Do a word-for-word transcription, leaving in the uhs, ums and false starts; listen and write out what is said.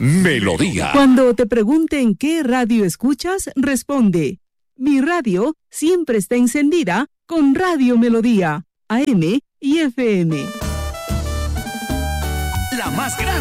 Melodía. Cuando te pregunten qué radio escuchas, responde: mi radio siempre está encendida con Radio Melodía, A M y F M. La más grande.